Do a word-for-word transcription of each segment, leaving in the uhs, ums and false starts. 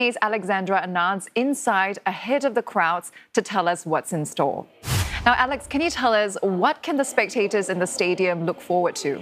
Is Alexandra Anand's inside ahead of the crowds to tell us what's in store. Now, Alex, can you tell us what can the spectators in the stadium look forward to?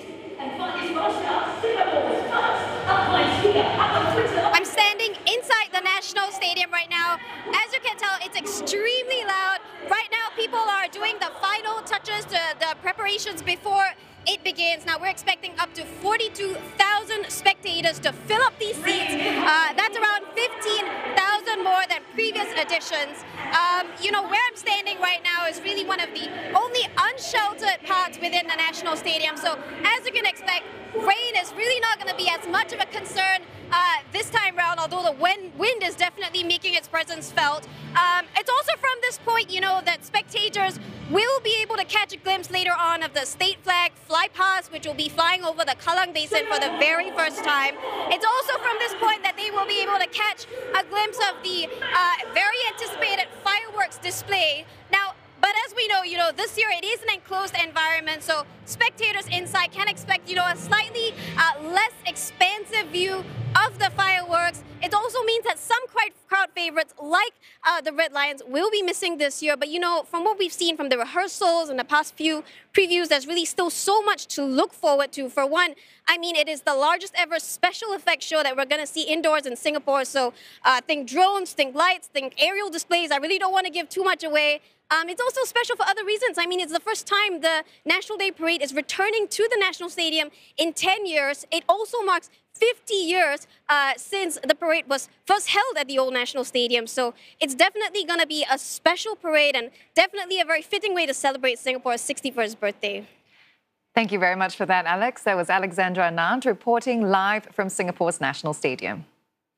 I'm standing inside the National Stadium right now. As you can tell, it's extremely loud. Right now, people are doing the final touches to the preparations before it begins. Now, we're expecting up to forty-two thousand spectators to fill up these seats. Uh, that's around fifteen thousand more than previous editions. Um, you know, where I'm standing right now is really one of the only unsheltered parts within the National Stadium. So, as you can expect, rain is really not going to be as much of a concern uh, this time around, although the wind, wind is definitely making its presence felt. Um, it's also from this point, you know, that spectators will be able to catch a glimpse later on of the state flag fly past, which will be flying over the Kallang Basin for the very first time. It's also from this point that they will be able to catch a glimpse of the uh, very anticipated fireworks display. Now, but as we know, you know, this year it is an enclosed environment, so spectators inside can expect, you know, a slightly uh, less expansive view of the fireworks. It also means that some crowd favorites, like uh, the Red Lions, will be missing this year. But, you know, from what we've seen from the rehearsals and the past few previews, there's really still so much to look forward to. For one, I mean, it is the largest ever special effects show that we're going to see indoors in Singapore. So uh, think drones, think lights, think aerial displays. I really don't want to give too much away. Um, it's also special for other reasons. I mean, it's the first time the National Day Parade is returning to the National Stadium in ten years. It also marks fifty years uh, since the parade was first held at the old National Stadium. So it's definitely going to be a special parade and definitely a very fitting way to celebrate Singapore's sixty-first birthday. Thank you very much for that, Alex. That was Alexandra Anand reporting live from Singapore's National Stadium.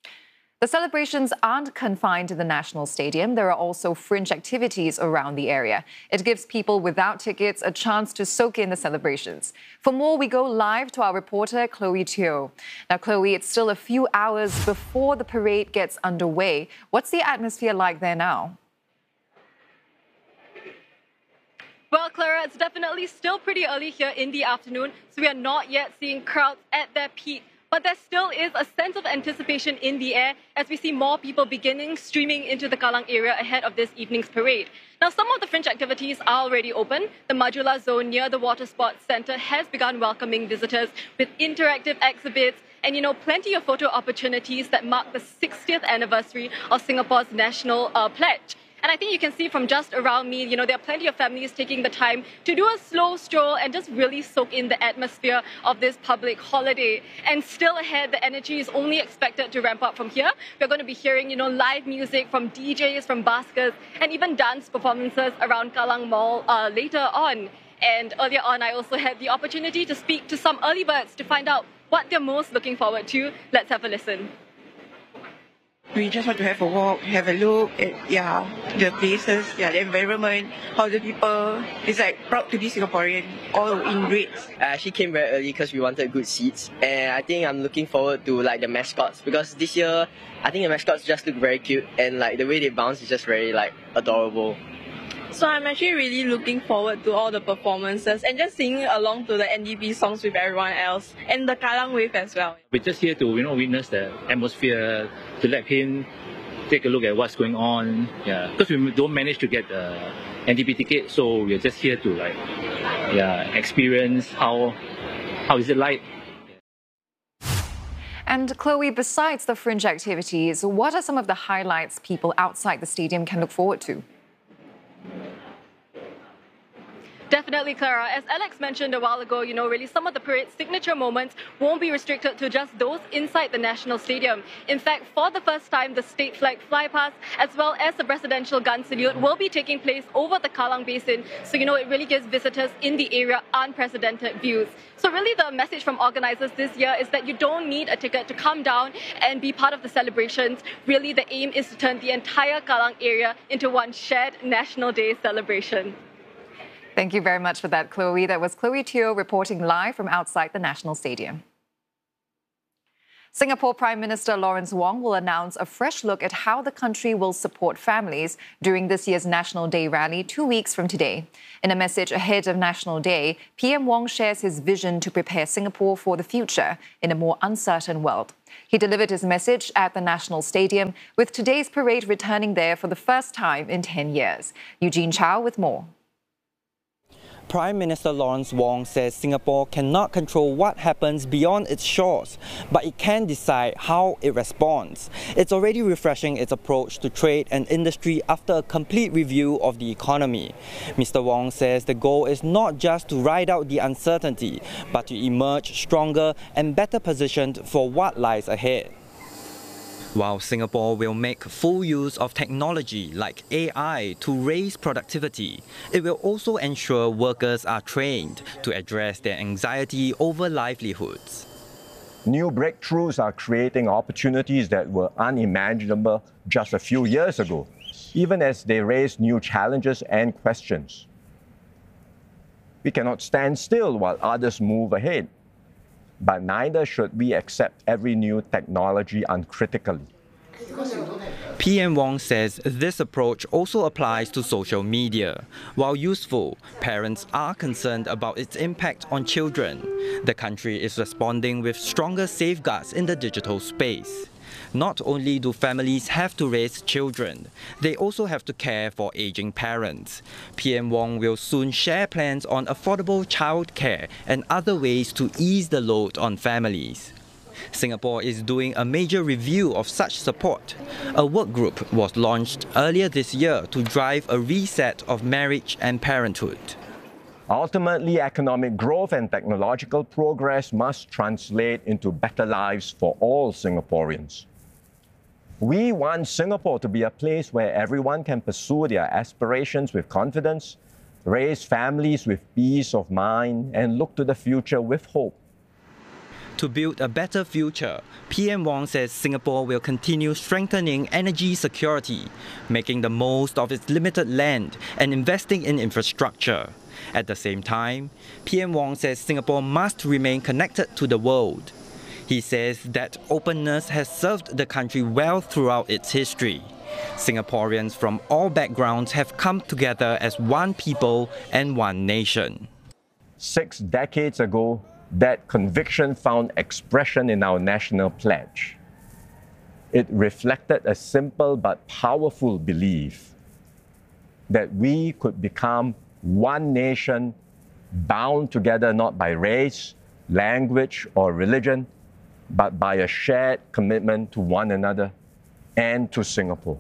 The celebrations aren't confined to the National Stadium. There are also fringe activities around the area. It gives people without tickets a chance to soak in the celebrations. For more, we go live to our reporter, Chloe Teo. Now, Chloe, it's still a few hours before the parade gets underway. What's the atmosphere like there now? Well, Clara, it's definitely still pretty early here in the afternoon, so we are not yet seeing crowds at their peak. But there still is a sense of anticipation in the air as we see more people beginning streaming into the Kallang area ahead of this evening's parade. Now, some of the fringe activities are already open. The Majula zone near the Water Sports Centre has begun welcoming visitors with interactive exhibits and, you know, plenty of photo opportunities that mark the sixtieth anniversary of Singapore's national uh, pledge. And I think you can see from just around me, you know, there are plenty of families taking the time to do a slow stroll and just really soak in the atmosphere of this public holiday. And still ahead, the energy is only expected to ramp up from here. We're going to be hearing, you know, live music from D Js, from buskers, and even dance performances around Kallang Mall uh, later on. And earlier on, I also had the opportunity to speak to some early birds to find out what they're most looking forward to. Let's have a listen. We just want to have a walk, have a look at, yeah, the places, yeah, the environment, how the people, it's like proud to be Singaporean, all in grades. I actually came very early because we wanted good seats, and I think I'm looking forward to like the mascots, because this year, I think the mascots just look very cute, and like the way they bounce is just very like adorable. So I'm actually really looking forward to all the performances and just singing along to the N D P songs with everyone else and the Kallang Wave as well. We're just here to, you know, witness the atmosphere, to let him take a look at what's going on. Yeah, because we don't manage to get the N D P ticket, so we're just here to like, yeah, experience how how is it like. And Chloe, besides the fringe activities, what are some of the highlights people outside the stadium can look forward to? Definitely, Clara. As Alex mentioned a while ago, you know, really some of the parade's signature moments won't be restricted to just those inside the National Stadium. In fact, for the first time, the state flag flypast as well as the presidential gun salute will be taking place over the Kallang Basin. So, you know, it really gives visitors in the area unprecedented views. So really the message from organizers this year is that you don't need a ticket to come down and be part of the celebrations. Really, the aim is to turn the entire Kallang area into one shared National Day celebration. Thank you very much for that, Chloe. That was Chloe Teo reporting live from outside the National Stadium. Singapore Prime Minister Lawrence Wong will announce a fresh look at how the country will support families during this year's National Day rally two weeks from today. In a message ahead of National Day, P M Wong shares his vision to prepare Singapore for the future in a more uncertain world. He delivered his message at the National Stadium, with today's parade returning there for the first time in ten years. Eugene Chow with more. Prime Minister Lawrence Wong says Singapore cannot control what happens beyond its shores, but it can decide how it responds. It's already refreshing its approach to trade and industry after a complete review of the economy. Mister Wong says the goal is not just to ride out the uncertainty, but to emerge stronger and better positioned for what lies ahead. While Singapore will make full use of technology like A I to raise productivity, it will also ensure workers are trained to address their anxiety over livelihoods. New breakthroughs are creating opportunities that were unimaginable just a few years ago, even as they raise new challenges and questions. We cannot stand still while others move ahead. But neither should we accept every new technology uncritically. P M Wong says this approach also applies to social media. While useful, parents are concerned about its impact on children. The country is responding with stronger safeguards in the digital space. Not only do families have to raise children, they also have to care for aging parents. P M Wong will soon share plans on affordable childcare and other ways to ease the load on families. Singapore is doing a major review of such support. A work group was launched earlier this year to drive a reset of marriage and parenthood. Ultimately, economic growth and technological progress must translate into better lives for all Singaporeans. We want Singapore to be a place where everyone can pursue their aspirations with confidence, raise families with peace of mind, and look to the future with hope. To build a better future, P M Wong says Singapore will continue strengthening energy security, making the most of its limited land and investing in infrastructure. At the same time, P M Wong says Singapore must remain connected to the world. He says that openness has served the country well throughout its history. Singaporeans from all backgrounds have come together as one people and one nation. Six decades ago, that conviction found expression in our national pledge. It reflected a simple but powerful belief that we could become one nation bound together not by race, language, or religion, but by a shared commitment to one another and to Singapore.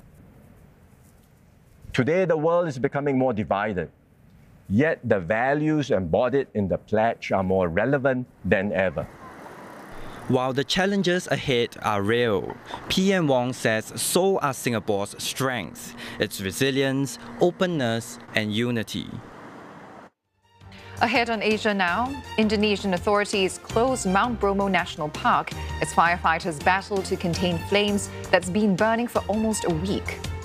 Today, the world is becoming more divided, yet the values embodied in the pledge are more relevant than ever. While the challenges ahead are real, P M Wong says so are Singapore's strengths, its resilience, openness, and unity. Ahead on Asia Now, Indonesian authorities close Mount Bromo National Park as firefighters battle to contain flames that's been burning for almost a week.